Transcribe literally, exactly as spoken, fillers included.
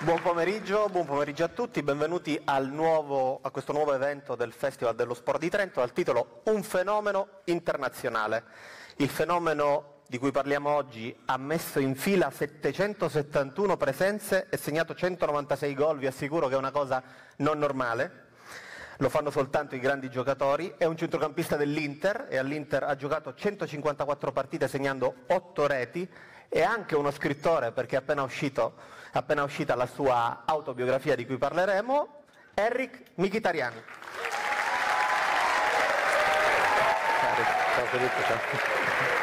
Buon pomeriggio, buon pomeriggio a tutti, benvenuti al nuovo, a questo nuovo evento del Festival dello Sport di Trento dal titolo Un fenomeno internazionale. Il fenomeno di cui parliamo oggi ha messo in fila settecentosettantuno presenze e segnato centonovantasei gol, vi assicuro che è una cosa non normale. Lo fanno soltanto i grandi giocatori, è un centrocampista dell'Inter e all'Inter ha giocato centocinquantaquattro partite segnando otto reti, è anche uno scrittore perché è appena, uscito, appena uscita la sua autobiografia di cui parleremo, Henrikh Mkhitaryan. Ciao Filippo, ciao.